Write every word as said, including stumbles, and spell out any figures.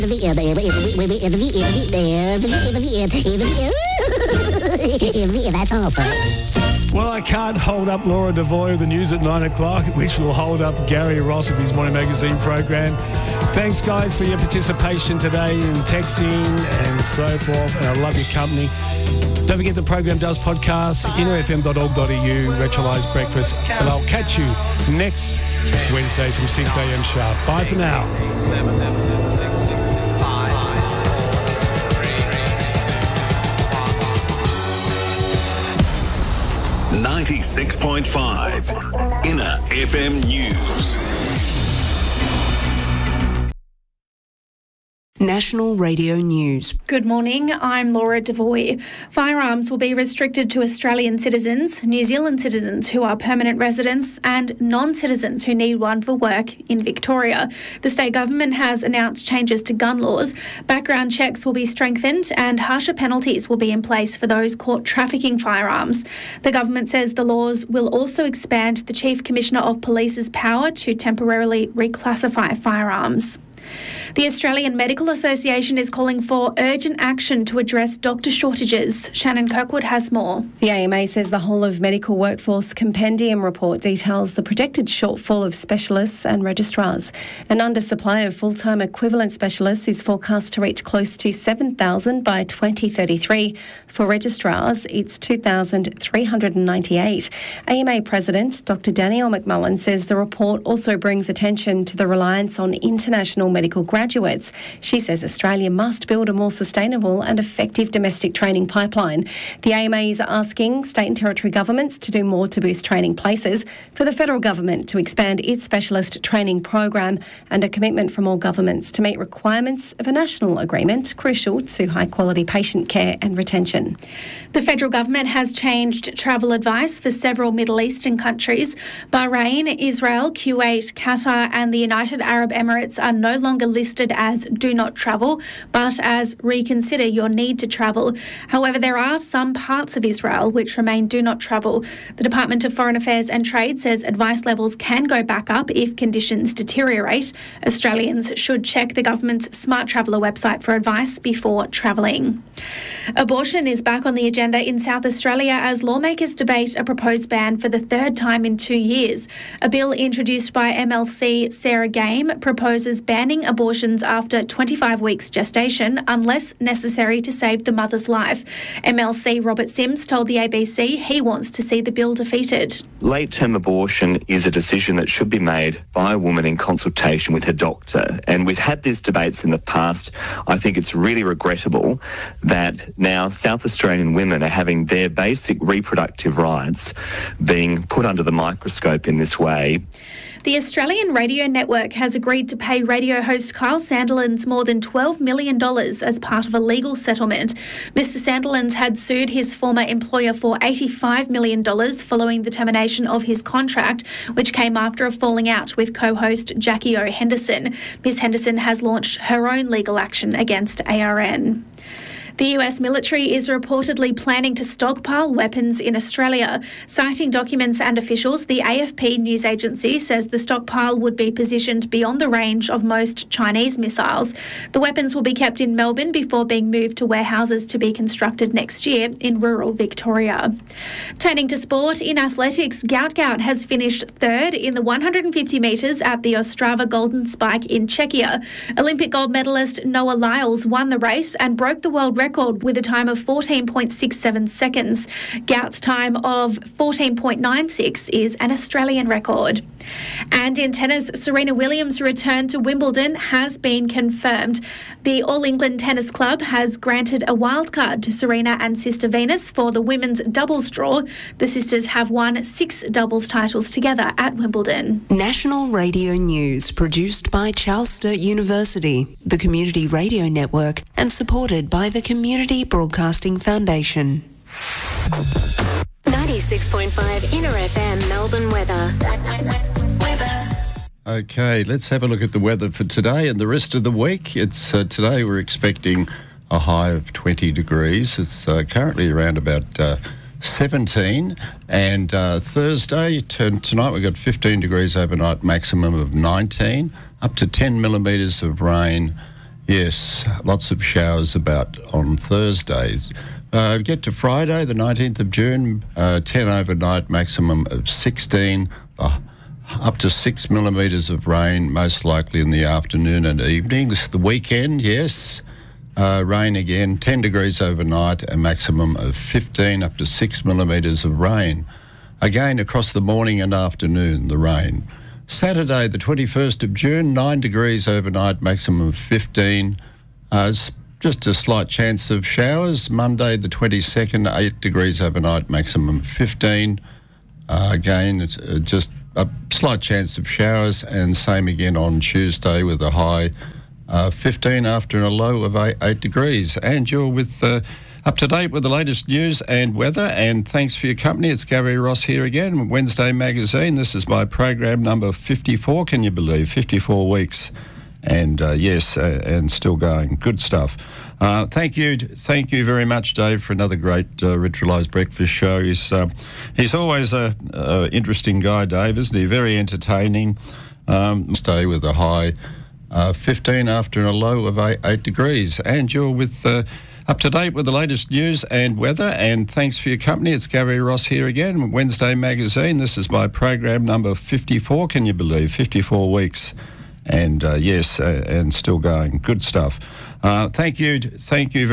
That's all, folks. Well, I can't hold up Laura Devoy with the news at nine o'clock, which will hold up Gary Ross of his Morning Magazine program. Thanks, guys, for your participation today in texting and so forth. And I love your company. Don't forget the program does podcast, inner f m dot org dot e u, Retrolised Breakfast. And I'll catch you next Wednesday from six a m sharp. Bye for now. Seven, seven, seven, six, six, five, ninety-six point five Inner F M News. National Radio News. Good morning, I'm Laura Devoy. Firearms will be restricted to Australian citizens, New Zealand citizens who are permanent residents and non-citizens who need one for work in Victoria. The state government has announced changes to gun laws. Background checks will be strengthened and harsher penalties will be in place for those caught trafficking firearms. The government says the laws will also expand the Chief Commissioner of Police's power to temporarily reclassify firearms. The Australian Medical Association is calling for urgent action to address doctor shortages. Shannon Kirkwood has more. The A M A says the whole of medical workforce compendium report details the projected shortfall of specialists and registrars. An undersupply of full-time equivalent specialists is forecast to reach close to seven thousand by twenty thirty-three. For registrars, it's two thousand three hundred ninety-eight. A M A President Doctor Danielle McMullen says the report also brings attention to the reliance on international medical graduates. She says Australia must build a more sustainable and effective domestic training pipeline. The A M A is asking state and territory governments to do more to boost training places, for the federal government to expand its specialist training program, and a commitment from all governments to meet requirements of a national agreement crucial to high-quality patient care and retention. The federal government has changed travel advice for several Middle Eastern countries. Bahrain, Israel, Kuwait, Qatar and the United Arab Emirates are no longer listed as do not travel, but as reconsider your need to travel. However, there are some parts of Israel which remain do not travel. The Department of Foreign Affairs and Trade says advice levels can go back up if conditions deteriorate. Australians should check the government's Smart Traveller website for advice before travelling. Abortion is back on the agenda in South Australia as lawmakers debate a proposed ban for the third time in two years. A bill introduced by M L C Sarah Game proposes banning abortions after twenty-five weeks gestation unless necessary to save the mother's life. M L C Robert Sims told the A B C he wants to see the bill defeated. Late-term abortion is a decision that should be made by a woman in consultation with her doctor. And we've had these debates in the past. I think it's really regrettable that now South Australian women are having their basic reproductive rights being put under the microscope in this way. The Australian Radio Network has agreed to pay radio host Kyle Sandilands more than twelve million dollars as part of a legal settlement. Mister Sandilands had sued his former employer for eighty-five million dollars following the termination of his contract, which came after a falling out with co-host Jackie O. Henderson. Miz Henderson has launched her own legal action against A R N. The U S military is reportedly planning to stockpile weapons in Australia. Citing documents and officials, the A F P news agency says the stockpile would be positioned beyond the range of most Chinese missiles. The weapons will be kept in Melbourne before being moved to warehouses to be constructed next year in rural Victoria. Turning to sport, in athletics, Gout Gout has finished third in the one hundred fifty metres at the Ostrava Golden Spike in Czechia. Olympic gold medalist Noah Lyles won the race and broke the world record with a time of fourteen point six seven seconds. Gout's time of fourteen point nine six is an Australian record. And in tennis, Serena Williams' return to Wimbledon has been confirmed. The All England Tennis Club has granted a wildcard to Serena and sister Venus for the women's doubles draw. The sisters have won six doubles titles together at Wimbledon. National Radio News, produced by Charles Sturt University, the Community Radio Network, and supported by the Community Broadcasting Foundation. ninety-six point five Inner F M Melbourne weather. Weather. Okay, let's have a look at the weather for today and the rest of the week. It's uh, today we're expecting a high of twenty degrees. It's uh, currently around about uh, seventeen. And uh, Thursday, t- tonight we've got fifteen degrees overnight, maximum of nineteen, up to ten millimetres of rain. Yes, lots of showers about on Thursday. Uh, get to Friday, the nineteenth of June, uh, ten overnight, maximum of sixteen, uh, up to six millimetres of rain, most likely in the afternoon and evenings. The weekend, yes, uh, rain again, ten degrees overnight, a maximum of fifteen, up to six millimetres of rain. Again, across the morning and afternoon, the rain. Saturday, the twenty-first of June, nine degrees overnight, maximum of fifteen. Uh, just a slight chance of showers. Monday, the twenty-second, eight degrees overnight, maximum of fifteen. Uh, again, it's uh, just a slight chance of showers, and same again on Tuesday with a high uh, fifteen after a low of eight, eight degrees. And you're with... Uh, Up to date with the latest news and weather, and thanks for your company. It's Gary Ross here again, Wednesday Magazine. This is my program number fifty-four, can you believe? fifty-four weeks, and uh, yes, uh, and still going. Good stuff. Uh, thank you, thank you very much, Dave, for another great uh, Ritualised Breakfast show. He's uh, he's always a, a interesting guy, Dave, isn't he? Very entertaining. Um, stay with a high uh, fifteen after a low of eight, eight degrees, and you're with. Uh, Up to date with the latest news and weather, and thanks for your company. It's Gary Ross here again, Wednesday Magazine. This is my program number fifty-four, can you believe? fifty-four weeks, and uh, yes, uh, and still going. Good stuff. Uh, thank you, thank you very